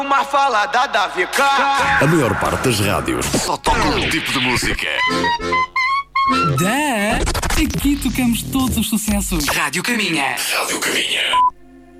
Uma falada da VK. A maior parte das rádios só toca um tipo de música. Aqui tocamos todos os sucessos. Rádio Caminha. Rádio Caminha.